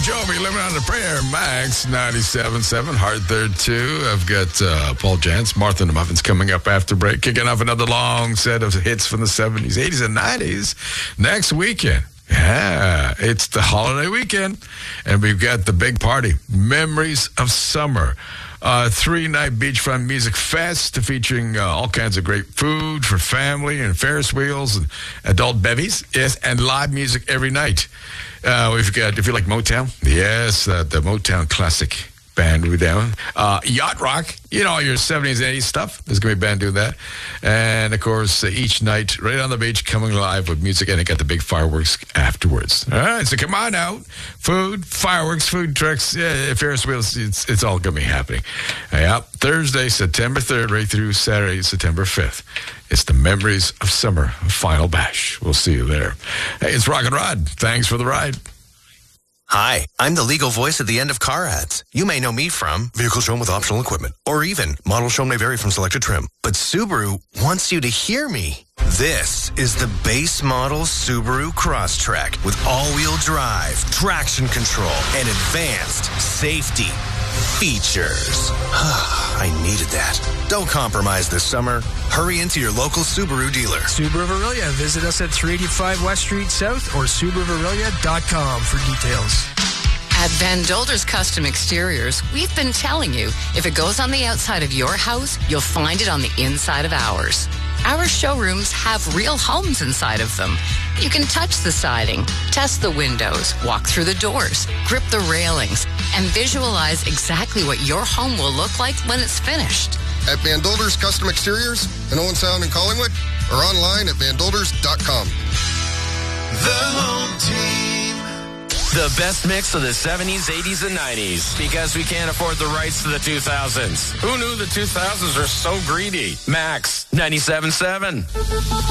Jovi, Living on a Prayer, Max 97.7, Hard Third 2. I've got Paul Jantz, Martha and the Muffins coming up after break, kicking off another long set of hits from the 70s, 80s, and 90s next weekend. Yeah, it's the holiday weekend, and we've got the big party, Memories of Summer. 3-night beachfront music fest featuring all kinds of great food for family and Ferris wheels and adult bevies. Yes, and live music every night. We've got, if you like Motown, yes, the Motown classic band will be down. Yacht Rock, you know, all your 70s and 80s stuff. There's going to be a band doing that. And, of course, each night right on the beach coming live with music, and it got the big fireworks afterwards. All right, so come on out. Food, fireworks, food trucks, Ferris wheels, it's all going to be happening. Thursday, September 3rd, right through Saturday, September 5th. It's the Memories of Summer Final Bash. We'll see you there. Hey, it's Rock and Rod. Thanks for the ride. Hi, I'm the legal voice at the end of car ads. You may know me from vehicle shown with optional equipment, or even model shown may vary from selected trim. But Subaru wants you to hear me. This is the base model Subaru Crosstrek with all-wheel drive, traction control, and advanced safety features. I needed that. Don't compromise this summer. Hurry into your local Subaru dealer. Subaru of Aurelia. Visit us at 385 West Street South or SubaruofAurelia.com for details. At Van Dolder's Custom Exteriors, we've been telling you, if it goes on the outside of your house, you'll find it on the inside of ours. Our showrooms have real homes inside of them. You can touch the siding, test the windows, walk through the doors, grip the railings, and visualize exactly what your home will look like when it's finished. At Van Dolder's Custom Exteriors in Owen Sound and Collingwood, or online at vandolders.com. The home team. The best mix of the 70s, 80s, and 90s. Because we can't afford the rights to the 2000s. Who knew the 2000s are so greedy? Max 97.7.